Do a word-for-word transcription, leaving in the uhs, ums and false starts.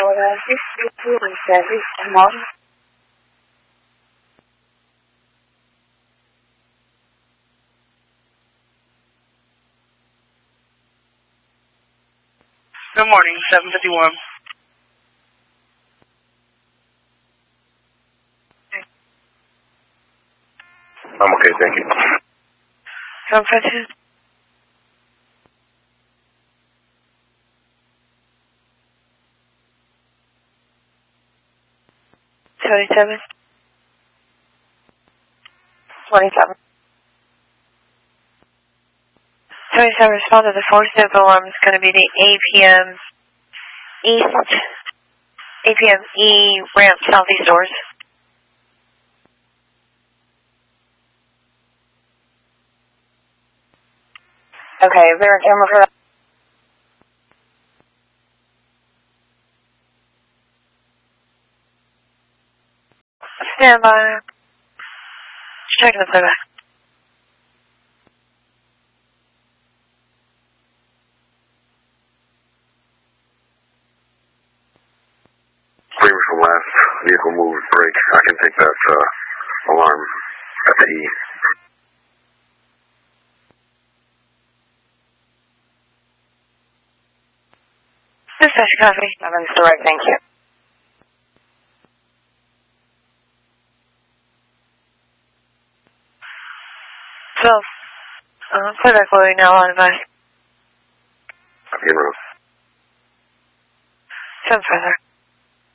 Ahora, sixty-two and service tomorrow. Good morning, seven fifty-one. I'm okay, thank you. seven fifty-two. seventy-seven. twenty-seven. seventy-seven, respond to the four step alarm. It's going to be the eight p m east, eight p m E ramp southeast doors. Okay, is there a camera for that? Stand by. Checking the playback. Waiting for last vehicle move break. I can take that uh, alarm at the E. Dispatch copy. Seven's direct, thank you. twelve. Uh, playback loading now on advice. Begin road. seven further.